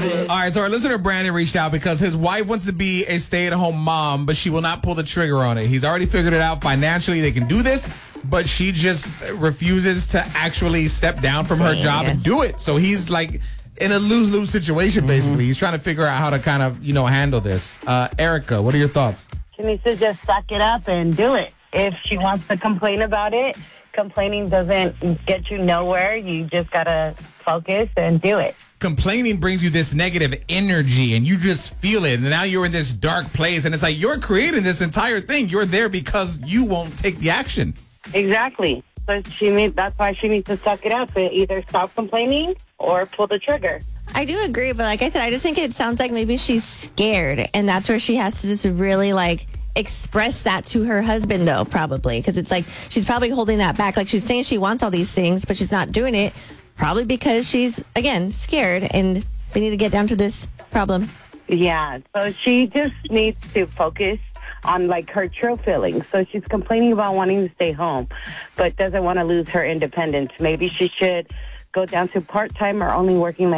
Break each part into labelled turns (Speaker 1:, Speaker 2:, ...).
Speaker 1: it.
Speaker 2: All right, so our listener Brandon reached out because his wife wants to be a stay-at-home mom, but she will not pull the trigger on it. He's already figured it out financially. They can do this, but she just refuses to actually step down from her job and do it. So he's like in a lose-lose situation, basically. He's trying to figure out how to kind of, handle this. Erica, what are your thoughts?
Speaker 3: She needs to just suck it up and do it. If she wants to complain about it, complaining doesn't get you nowhere. You just got to focus and do it.
Speaker 2: Complaining brings you this negative energy and you just feel it. And now you're in this dark place. And it's like you're creating this entire thing. You're there because you won't take the action.
Speaker 3: Exactly. So that's why she needs to suck it up and either stop complaining or pull the trigger.
Speaker 4: I do agree, but like I said, I just think it sounds like maybe she's scared, and that's where she has to just really express that to her husband, though, probably, because it's like she's probably holding that back. Like she's saying she wants all these things, but she's not doing it, probably because she's, again, scared, and we need to get down to this problem.
Speaker 3: Yeah, so she just needs to focus on her true feelings. So she's complaining about wanting to stay home, but doesn't want to lose her independence. Maybe she should go down to part-time or only working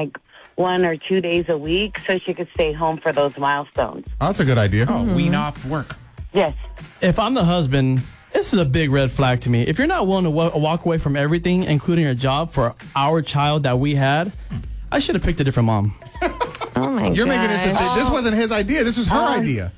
Speaker 3: 1 or 2 days a week so she could stay home for those milestones.
Speaker 2: Oh, that's a good idea.
Speaker 5: Wean off work.
Speaker 3: Yes.
Speaker 6: If I'm the husband, this is a big red flag to me. If you're not willing to walk away from everything, including your job, for our child that we had, I should have picked a different mom.
Speaker 4: Oh, my God.
Speaker 2: You're making this wasn't his idea. This was her idea.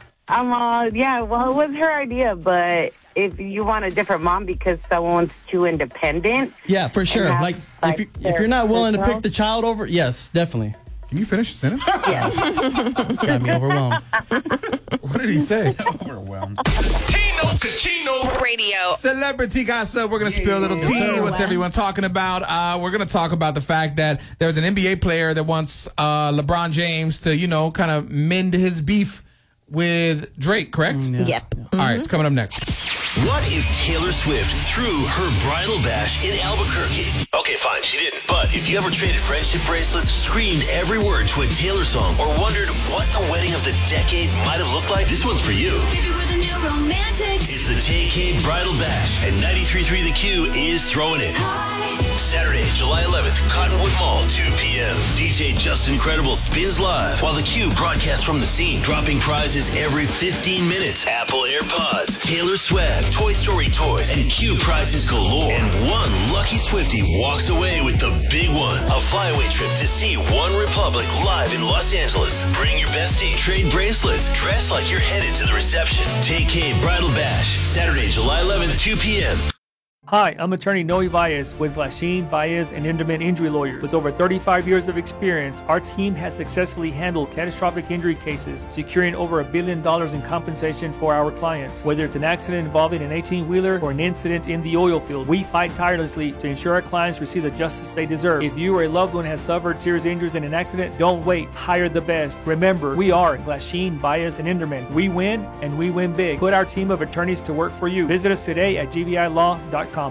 Speaker 3: Yeah, well, it was her idea, but if you want a different mom because someone's too independent.
Speaker 6: Yeah, for sure. If you're not willing to pick the child over, yes, definitely.
Speaker 2: Can you finish the sentence?
Speaker 3: Yeah.
Speaker 6: It's got me overwhelmed.
Speaker 2: What did he say?
Speaker 5: Overwhelmed.
Speaker 7: Tino Cucino Radio.
Speaker 2: Celebrity gossip. We're going to spill a little tea. What's everyone talking about? We're going to talk about the fact that there's an NBA player that wants LeBron James to, kind of mend his beef with Drake, correct?
Speaker 4: Yep.
Speaker 2: All right, it's coming up next.
Speaker 7: What if Taylor Swift threw her bridal bash in Albuquerque? Okay, fine, she didn't. But if you ever traded friendship bracelets, screamed every word to a Taylor song, or wondered what the wedding of the decade might have looked like, this one's for you.
Speaker 8: Baby, we're the new romantics.
Speaker 7: It's the Tay-K Bridal Bash, and 93.3 The Q is throwing it. Saturday, July 11th, Cottonwood Mall, 2 p.m. DJ Justin Credible spins live, while The Q broadcasts from the scene, dropping prizes every 15 minutes. Apple AirPods, Taylor swag, Toy Story toys, and Q prizes galore. And one lucky Swiftie walks away with the big one, a flyaway trip to see One Republic live in Los Angeles. Bring your bestie, trade bracelets, dress like you're headed to the reception. Tay-K Bridal Bash, Saturday, July 11th, 2 p.m.
Speaker 9: Hi, I'm attorney Noe Baez with Glasheen, Baez, and Inderman Injury Lawyers. With over 35 years of experience, our team has successfully handled catastrophic injury cases, securing over $1 billion in compensation for our clients. Whether it's an accident involving an 18-wheeler or an incident in the oil field, we fight tirelessly to ensure our clients receive the justice they deserve. If you or a loved one has suffered serious injuries in an accident, don't wait. Hire the best. Remember, we are Glasheen, Baez, and Inderman. We win, and we win big. Put our team of attorneys to work for you. Visit us today at gbilaw.com.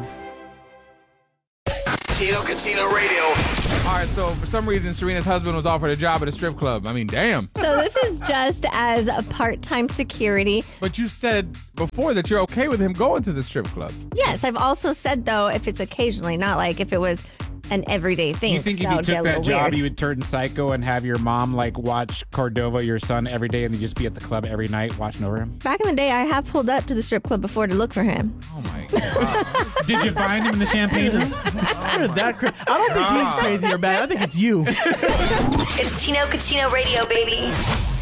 Speaker 7: Tino Cucino Radio.
Speaker 2: All right, so for some reason, Serena's husband was offered a job at a strip club. I mean, damn.
Speaker 4: So this is just as a part-time security.
Speaker 2: But you said before that you're okay with him going to the strip club.
Speaker 4: Yes, I've also said, though, if it's occasionally, not like if it was an everyday thing.
Speaker 5: You think if you took that job, you would turn psycho and have your mom watch Cordova, your son, every day, and then just be at the club every night watching over him?
Speaker 4: Back in the day, I have pulled up to the strip club before to look for him.
Speaker 2: Oh my God!
Speaker 5: Did you find him in the champagne room?
Speaker 6: I don't think he's crazy or bad. I think it's you.
Speaker 8: It's Tino Cucino Radio, baby.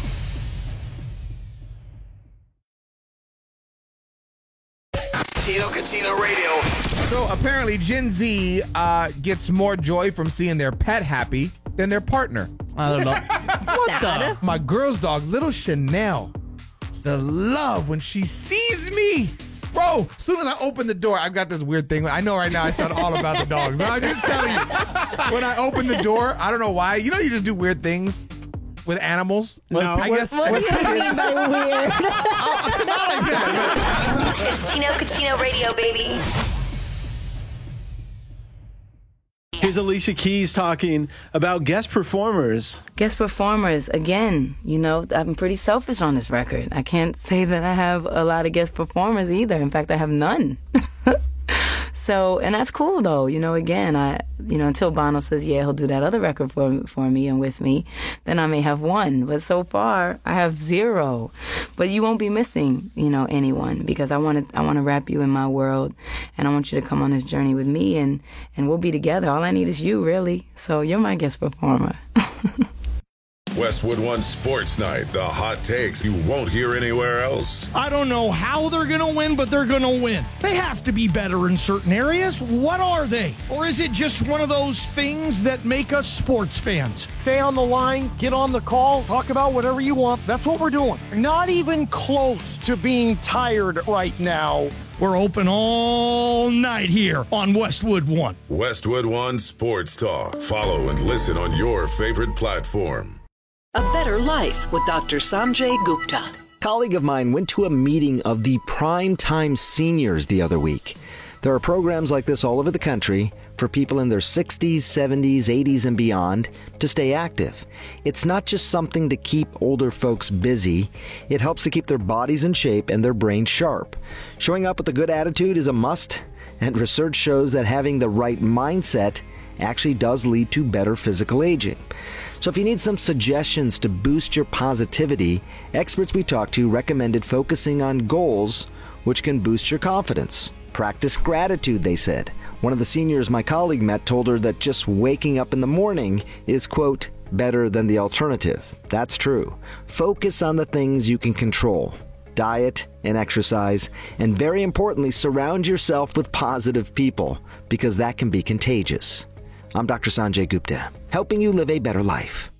Speaker 7: Tino Cucino Radio.
Speaker 2: So apparently Gen Z gets more joy from seeing their pet happy than their partner.
Speaker 6: I don't know.
Speaker 4: What the?
Speaker 2: My girl's dog, little Chanel, the love when she sees me. Bro, as soon as I open the door, I've got this weird thing. I know right now I sound all about the dogs. But I'm just telling you, when I open the door, I don't know why. You just do weird things with animals.
Speaker 6: No.
Speaker 2: I guess.
Speaker 4: What do you mean by weird?
Speaker 2: Not like that.
Speaker 8: It's Tino Cucino Radio, baby.
Speaker 10: Here's Alicia Keys talking about guest performers.
Speaker 11: Guest performers, again, I'm pretty selfish on this record. I can't say that I have a lot of guest performers either. In fact, I have none. So, and that's cool though. Again, until Bono says, yeah, he'll do that other record for me and with me, then I may have one. But so far, I have 0. But you won't be missing, anyone, because I want to wrap you in my world, and I want you to come on this journey with me, and we'll be together. All I need is you, really. So you're my guest performer.
Speaker 1: Westwood One Sports Night, the hot takes you won't hear anywhere else.
Speaker 12: I don't know how they're going to win, but they're going to win. They have to be better in certain areas. What are they? Or is it just one of those things that make us sports fans? Stay on the line, get on the call, talk about whatever you want. That's what we're doing. Not even close to being tired right now. We're open all night here on Westwood One.
Speaker 1: Westwood One Sports Talk. Follow and listen on your favorite platform.
Speaker 13: A Better Life with Dr. Sanjay Gupta.
Speaker 14: A colleague of mine went to a meeting of the Primetime Seniors the other week. There are programs like this all over the country for people in their 60s, 70s, 80s, and beyond to stay active. It's not just something to keep older folks busy. It helps to keep their bodies in shape and their brains sharp. Showing up with a good attitude is a must, and research shows that having the right mindset actually does lead to better physical aging. So if you need some suggestions to boost your positivity, experts we talked to recommended focusing on goals which can boost your confidence. Practice gratitude, they said. One of the seniors my colleague met told her that just waking up in the morning is, quote, better than the alternative. That's true. Focus on the things you can control. Diet and exercise, and very importantly, surround yourself with positive people, because that can be contagious. I'm Dr. Sanjay Gupta, helping you live a better life.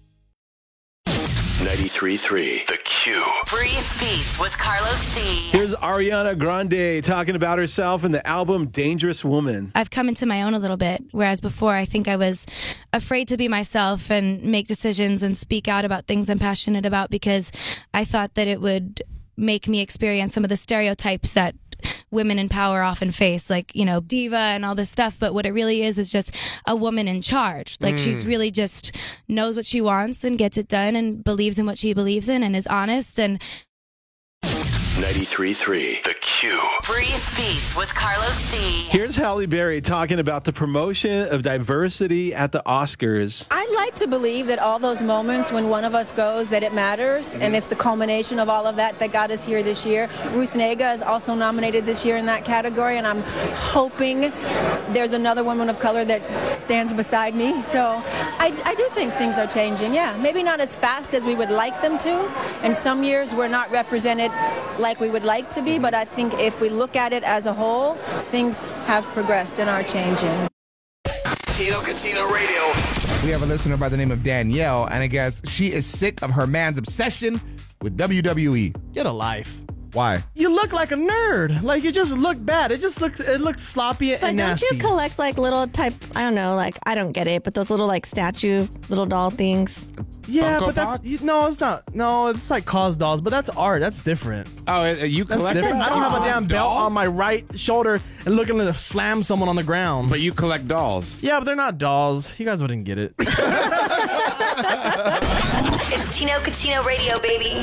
Speaker 7: 93.3 The Q.
Speaker 8: Brief Beats with Carlos D.
Speaker 10: Here's Ariana Grande talking about herself in the album Dangerous Woman.
Speaker 15: I've come into my own a little bit, whereas before I think I was afraid to be myself and make decisions and speak out about things I'm passionate about because I thought that it would make me experience some of the stereotypes that women in power often face, like, diva and all this stuff. But what it really is just a woman in charge. Like, she's really just knows what she wants and gets it done and believes in what she believes in and is honest. And
Speaker 7: 93.3 The Q.
Speaker 8: Brief Beats with Carlos D.
Speaker 10: Here's Halle Berry talking about the promotion of diversity at the Oscars.
Speaker 16: I'd like to believe that all those moments when one of us goes, that it matters, and it's the culmination of all of that got us here this year. Ruth Negga is also nominated this year in that category, and I'm hoping there's another woman of color that stands beside me. So I do think things are changing, yeah. Maybe not as fast as we would like them to, and some years we're not represented like we would like to be, but I think if we look at it as a whole, things have progressed and are changing.
Speaker 7: Tino Catino Radio.
Speaker 2: We have a listener by the name of Danielle, and I guess she is sick of her man's obsession with WWE.
Speaker 6: Get a life.
Speaker 2: Why?
Speaker 6: You look like a nerd. Like, you just look bad. It looks sloppy and nasty.
Speaker 4: Don't you collect like little type, I don't know, like, I don't get it, but those little like statue, little doll things?
Speaker 6: Yeah,
Speaker 2: Funko
Speaker 6: but
Speaker 2: Pop?
Speaker 6: it's not. No, it's like cause dolls, but that's art. That's different.
Speaker 5: Oh, you collect
Speaker 6: That's different. I don't have a damn belt
Speaker 5: dolls?
Speaker 6: on my right shoulder and looking to slam someone on the ground.
Speaker 5: But you collect dolls.
Speaker 6: Yeah, but they're not dolls. You guys wouldn't get it.
Speaker 8: It's Tino Catino Radio, baby.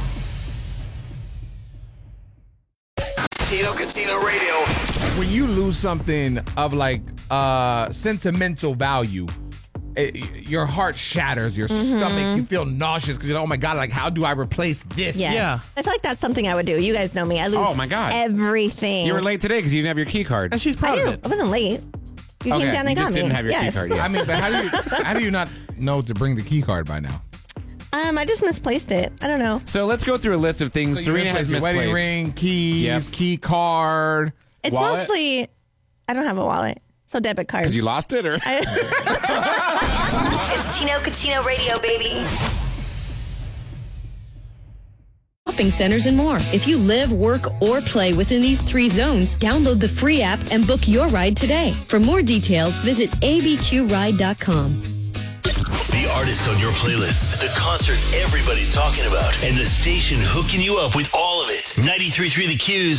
Speaker 7: Tino Catino Radio.
Speaker 2: When you lose something of like sentimental value, your heart shatters, your stomach, you feel nauseous because you're like, oh my God, like, how do I replace this?
Speaker 4: Yes.
Speaker 6: Yeah.
Speaker 4: I feel like that's something I would do. You guys know me. I lose
Speaker 5: Oh, my God.
Speaker 4: everything.
Speaker 5: You were late today because you didn't have your key card.
Speaker 6: And she's
Speaker 4: I
Speaker 6: proud
Speaker 4: do.
Speaker 6: of it.
Speaker 4: I wasn't late. You came down and
Speaker 5: you
Speaker 4: got
Speaker 5: just
Speaker 4: me.
Speaker 5: didn't have your
Speaker 4: Yes.
Speaker 5: key card yet.
Speaker 2: I mean, but how do you not know to bring the key card by now?
Speaker 4: I just misplaced it. I don't know.
Speaker 5: So let's go through a list of things
Speaker 2: So
Speaker 5: Serena has
Speaker 2: your
Speaker 5: misplaced.
Speaker 2: wedding ring, keys,
Speaker 5: Yep.
Speaker 2: key card.
Speaker 4: It's
Speaker 5: Wallet?
Speaker 4: mostly, I don't have a wallet. So debit cards.
Speaker 5: Because you lost it, or?
Speaker 8: It's Tino Catino Radio, baby.
Speaker 17: Shopping centers and more. If you live, work, or play within these 3 zones, download the free app and book your ride today. For more details, visit abqride.com.
Speaker 7: The artists on your playlist, the concerts everybody's talking about, and the station hooking you up with all of it. 93.3 The Q's